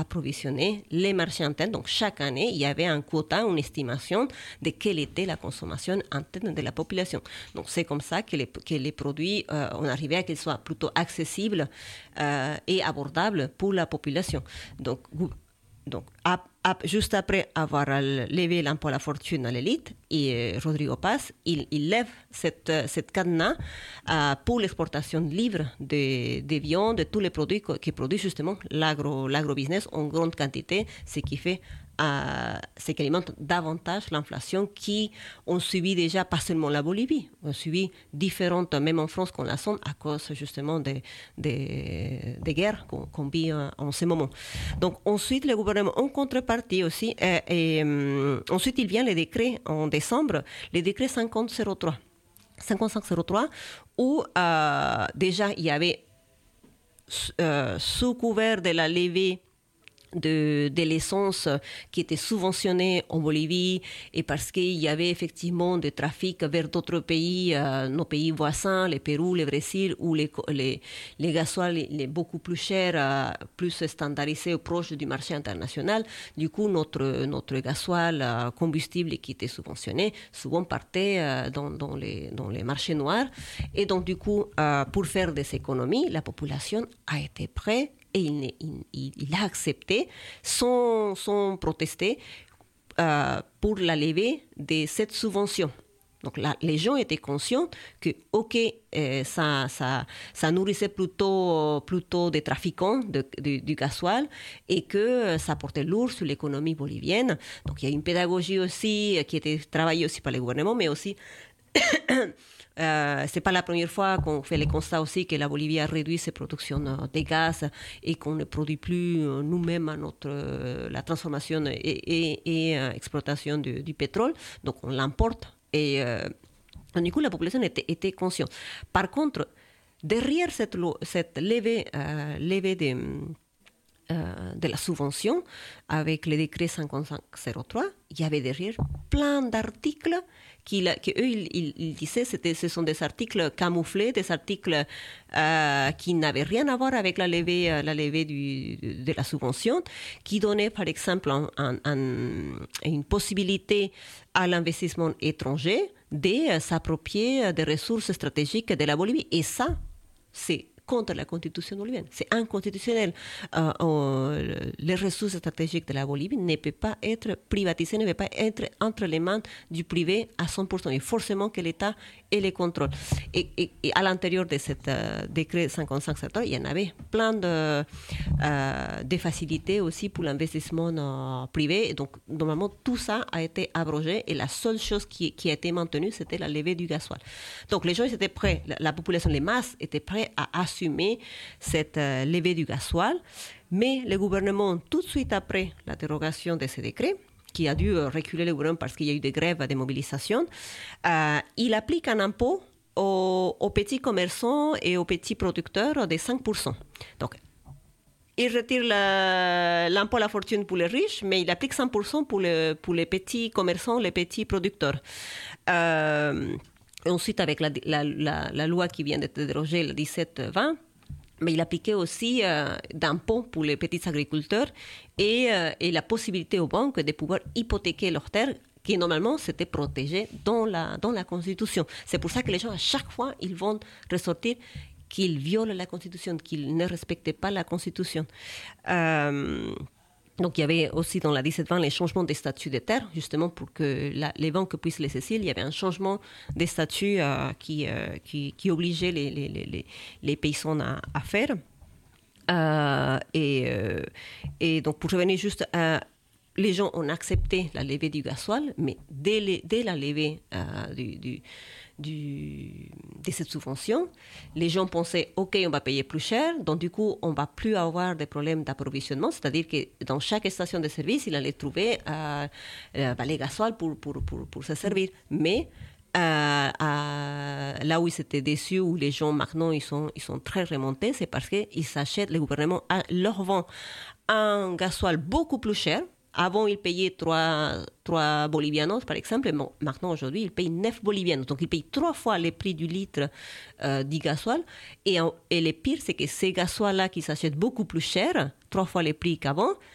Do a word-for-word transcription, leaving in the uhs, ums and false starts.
approvisionner les marchés internes. Donc chaque année, il y avait un quota, une estimation de quelle était la consommation interne de la population. Donc c'est comme ça que les, que les produits, euh, on arrivait à qu'ils soient plutôt accessibles euh, et abordables pour la population. Donc, donc à, à, juste après avoir levé l'impôt à la fortune à l'élite, et euh, Rodrigo Paz, il, il lève cette, cette cadenas euh, pour l'exportation libre des de viandes, de tous les produits que, que produit justement l'agro, l'agro-business en grande quantité, ce qui fait euh, ce qui alimente davantage l'inflation qui ont subi déjà pas seulement la Bolivie, ont subi différentes, même en France qu'on la sent à cause justement des, des, des guerres qu'on, qu'on vit en, en ce moment. Donc ensuite le gouvernement en contrepartie aussi, euh, et euh, ensuite il vient les décrets en décembre, les décrets cinquante zéro trois. cinquante-cinq zéro trois où euh, déjà il y avait euh, sous couvert de la levée de, de l'essence qui était subventionnée en Bolivie et parce qu'il y avait effectivement des trafics vers d'autres pays, euh, nos pays voisins, le Pérou, le Brésil, où les, les, les gasoils les beaucoup plus chers, euh, plus standardisés, proches du marché international. Du coup, notre, notre gasoil euh, combustible qui était subventionné, souvent partait euh, dans, dans, les, dans les marchés noirs. Et donc, du coup, euh, pour faire des économies, la population a été prête et il, il, il a accepté sans, sans protester euh, pour la levée de cette subvention. Donc là, les gens étaient conscients que, ok, euh, ça, ça, ça nourrissait plutôt, plutôt des trafiquants de, de, du gasoil et que ça portait lourd sur l'économie bolivienne. Donc il y a une pédagogie aussi qui était travaillée aussi par le gouvernement, mais aussi... Euh, c'est pas la première fois qu'on fait le constat aussi que la Bolivie a réduit ses productions de gaz et qu'on ne produit plus nous-mêmes notre, la transformation et, et, et euh, exploitation du, du pétrole. Donc on l'importe et euh, du coup la population était, était consciente. Par contre, derrière cette, lo- cette levée, euh, levée de, euh, de la subvention avec le décret cinquante-cinq zéro trois, il y avait derrière plein d'articles Qu'il, que eux, ils, ils, ils disaient que ce sont des articles camouflés, des articles euh, qui n'avaient rien à voir avec la levée, la levée du, de la subvention, qui donnaient par exemple un, un, un, une possibilité à l'investissement étranger de s'approprier des ressources stratégiques de la Bolivie. Et ça, c'est contre la constitution bolivienne. C'est inconstitutionnel. Euh, euh, les ressources stratégiques de la Bolivie ne peuvent pas être privatisées, ne peuvent pas être entre les mains du privé à cent pour cent. Il faut forcément que l'État ait les contrôles. Et, et, et à l'intérieur de ce euh, décret cinquante-cinq zéro trois, il y en avait plein de, euh, de facilités aussi pour l'investissement euh, privé. Et donc, normalement, tout ça a été abrogé et la seule chose qui, qui a été maintenue, c'était la levée du gasoil. Donc, les gens étaient prêts, la, la population, les masses étaient prêts à assumer assumer cette euh, levée du gasoil, mais le gouvernement, tout de suite après la dérogation de ce décret, qui a dû euh, reculer le gouvernement parce qu'il y a eu des grèves, des mobilisations, euh, il applique un impôt aux, aux petits commerçants et aux petits producteurs de cinq pour cent. Donc, il retire la, l'impôt à la fortune pour les riches, mais il applique cinq pour cent pour, le, pour les petits commerçants, les petits producteurs. Euh, Ensuite, avec la, la, la, la loi qui vient d'être dérogée, le dix-sept vingt, mais il appliquait aussi euh, d'impôts pour les petits agriculteurs et, euh, et la possibilité aux banques de pouvoir hypothéquer leurs terres qui normalement c'était protégé dans la, dans la Constitution. C'est pour ça que les gens, à chaque fois, ils vont ressortir qu'ils violent la Constitution, qu'ils ne respectent pas la Constitution. Euh, Donc, il y avait aussi dans la dix-sept vingt les changements des statuts des terres, justement pour que la, les banques puissent les saisir. Il y avait un changement des statuts euh, qui, euh, qui, qui obligeait les, les, les, les paysans à, à faire. Euh, et, euh, et donc, pour revenir juste à... Les gens ont accepté la levée du gasoil, mais dès, les, dès la levée euh, du... du Du, de cette subvention, les gens pensaient, OK, on va payer plus cher, donc du coup, on ne va plus avoir de problèmes d'approvisionnement, c'est-à-dire que dans chaque station de service, il allait trouver euh, euh, les gasoil pour, pour, pour, pour se servir. Mais euh, euh, là où ils étaient déçus, où les gens maintenant, ils sont, ils sont très remontés, c'est parce qu'ils s'achètent, le gouvernement leur vend un gasoil beaucoup plus cher. Avant, ils payaient trois bolivianos, par exemple. Bon, maintenant, aujourd'hui, ils payent neuf bolivianos. Donc, ils payent trois fois le prix du litre euh, du gasoil. Et, et le pire, c'est que ces gasoils-là qui s'achètent beaucoup plus cher, trois fois le prix qu'avant,